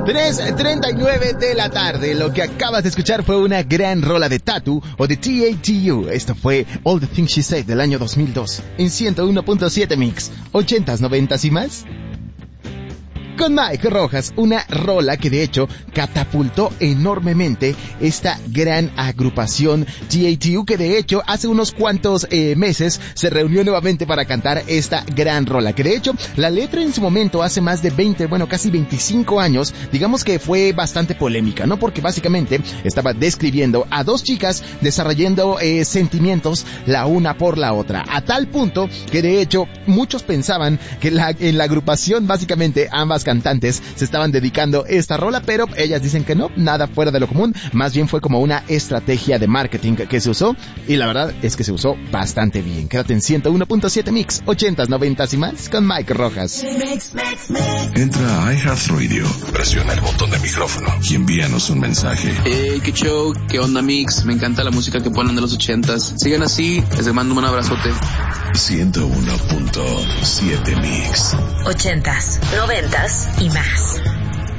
3:39 de la tarde. Lo que acabas de escuchar fue una gran rola de Tatu o de TATU. Esto fue All the Things She Said del año 2002 en 101.7 Mix, 80s, 90s y más. Con Mike Rojas, una rola que de hecho catapultó enormemente esta gran agrupación TATU, que de hecho hace unos cuantos meses se reunió nuevamente para cantar esta gran rola, que de hecho la letra en su momento hace más de 20, bueno casi 25 años, digamos que fue bastante polémica, ¿no? Porque básicamente estaba describiendo a dos chicas desarrollando sentimientos la una por la otra, a tal punto que de hecho muchos pensaban que en la agrupación básicamente ambas cantantes se estaban dedicando esta rola, pero ellas dicen que no, nada fuera de lo común, más bien fue como una estrategia de marketing que se usó, y la verdad es que se usó bastante bien. Quédate en 101.7 Mix, 80s, 90s y más con Mike Rojas. Entra a iHeartRadio, presiona el botón de micrófono y envíanos un mensaje. Hey, qué show, qué onda Mix, me encanta la música que ponen de los 80s. Sigan así, les mando un abrazote. 101.7 Mix. 80s, 90s y más.